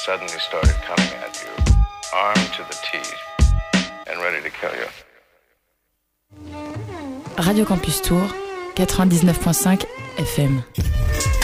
suddenly started coming at you, armed to the teeth and ready to kill you. Radio Campus Tour, 99.5 FM.